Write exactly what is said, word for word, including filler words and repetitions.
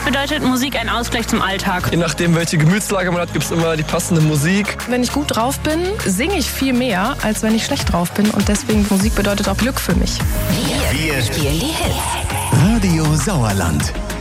mich bedeutet Musik ein Ausgleich zum Alltag. Je nachdem, welche Gemütslage man hat, gibt es immer die passende Musik. Wenn ich gut drauf bin, singe ich viel mehr, als wenn ich schlecht drauf bin. Und deswegen, Musik bedeutet auch Glück für mich. Wir, wir spielen die Hits. Radio Sauerland.